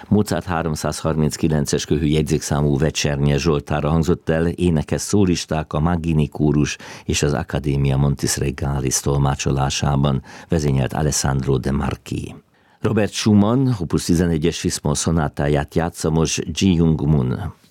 Mozart 339-es köhű jegyzékszámú Vecsernye Zsoltára hangzott el, énekes szólisták, a Maggini kórus és az Accademia Montis Regalis tolmácsolásában, vezényelt Alessandro De Marchi. Robert Schumann, opus 11-es Fis-moll szonátáját játsza most Ji Young Moon.